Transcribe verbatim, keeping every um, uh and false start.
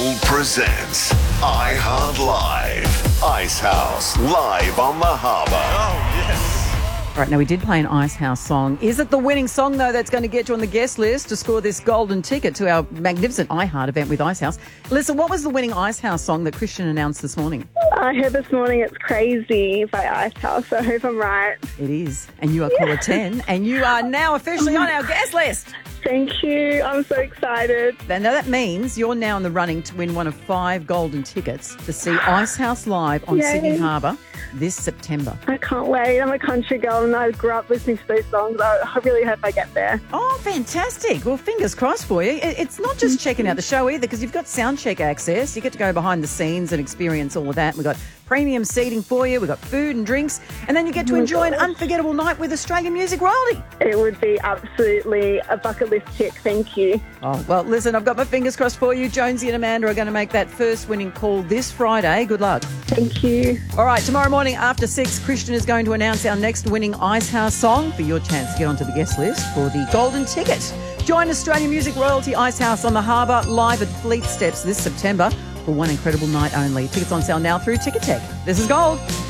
Gold presents iHeart Live. Icehouse live on the harbour. Oh, yes. All right, now we did play an Icehouse song. Is it the winning song, though, that's going to get you on the guest list to score this golden ticket to our magnificent iHeart event with Icehouse? Listen, what was the winning Icehouse song that Christian announced this morning? I heard this morning it's Crazy by Icehouse, so I hope I'm right. It is. And you are caller ten, and you are now officially on our guest list. Thank you. I'm so excited. Now, that means you're now in the running to win one of five golden tickets to see Icehouse live on Yay. Sydney Harbour this September. I can't wait. I'm a country girl and I grew up listening to those songs. I really hope I get there. Oh, fantastic. Well, fingers crossed for you. It- It's not just checking out the show either, because you've got sound check access. You get to go behind the scenes and experience all of that. We've got premium seating for you. We've got food and drinks. And then you get to Oh my enjoy an gosh. unforgettable night with Australian music royalty. It would be absolutely a bucket list tick. Thank you. Oh, well, listen, I've got my fingers crossed for you. Jonesy and Amanda are going to make that first winning call this Friday. Good luck. Thank you. All right, tomorrow morning after six, Christian is going to announce our next winning Icehouse song for your chance to get onto the guest list for the golden ticket. Join Australian Music Royalty Icehouse on the harbour live at Fleet Steps this September for one incredible night only. Tickets on sale now through Ticketek. This is Gold.